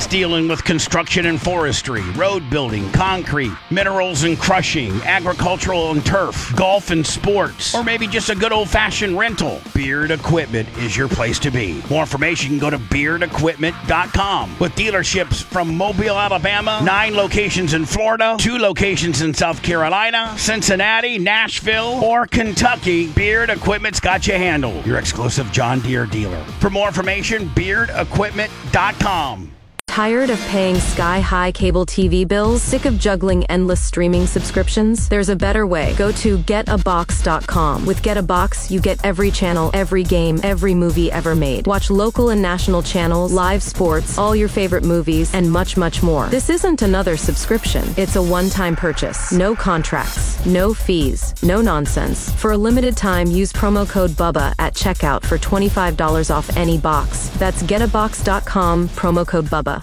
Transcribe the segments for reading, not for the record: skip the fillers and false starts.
dealing with construction and forestry, road building, concrete, minerals and crushing, agricultural and turf, golf and sports, or maybe just a good old-fashioned rental, Beard Equipment is your place to be. More information, go to beardequipment.com. With dealerships from Mobile, Alabama, 9 locations in Florida, 2 locations in South Carolina, Cincinnati, Nashville, or Kentucky, Beard Equipment's got you handled. Your exclusive John Deere dealer. For more information, beardequipment.com. Tired of paying sky-high cable TV bills? Sick of juggling endless streaming subscriptions? There's a better way. Go to getabox.com. With GetAbox, you get every channel, every game, every movie ever made. Watch local and national channels, live sports, all your favorite movies, and much, much more. This isn't another subscription. It's a one-time purchase. No contracts, no fees, no nonsense. For a limited time, use promo code BUBBA at checkout for $25 off any box. That's getabox.com, promo code BUBBA.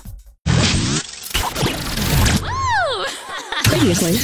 Previously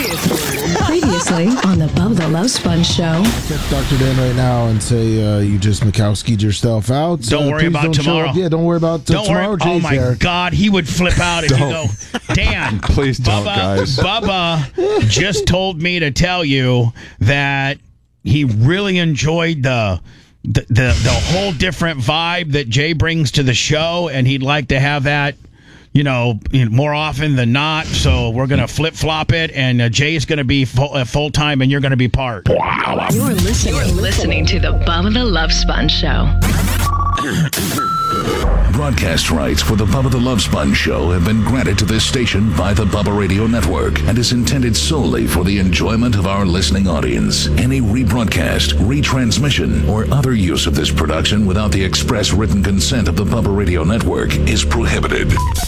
on the Bubba the Love Sponge Show. Get Dr. Dan right now and say you just Mikowski'd yourself out. Don't worry about tomorrow. Yeah, don't worry about tomorrow. Oh my God, he would flip out if you go, Dan. Please don't, guys. Bubba just told me to tell you that he really enjoyed the whole different vibe that Jay brings to the show, and he'd like to have that. More often than not. So we're going to flip-flop it, and Jay's going to be full-time, and you're going to be part. Wow. You're listening to the Bubba the Love Sponge Show. Broadcast rights for the Bubba the Love Sponge Show have been granted to this station by the Bubba Radio Network and is intended solely for the enjoyment of our listening audience. Any rebroadcast, retransmission, or other use of this production without the express written consent of the Bubba Radio Network is prohibited.